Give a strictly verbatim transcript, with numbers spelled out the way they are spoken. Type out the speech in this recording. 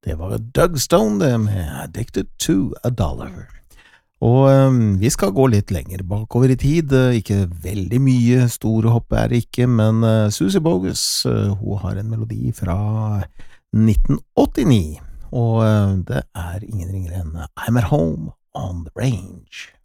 Det var Doug Stone det med Addicted to a Dollar. Og um, vi skal gå litt lenger bakover i tid, ikke veldig mye store hopp er det ikke, men uh, Susie Bogus, uh, hun har en melodi fra nitten åttini, og uh, det er ingen ringere enn I'm at Home on the Range.